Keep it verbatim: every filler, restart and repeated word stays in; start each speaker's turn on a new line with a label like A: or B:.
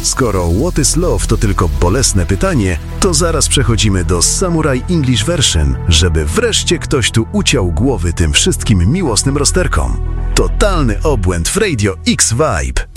A: Skoro What is Love to tylko bolesne pytanie, to zaraz przechodzimy do Samurai English Version, żeby wreszcie ktoś tu uciął głowy tym wszystkim miłosnym rozterkom. Totalny obłęd w Radio X Vibe.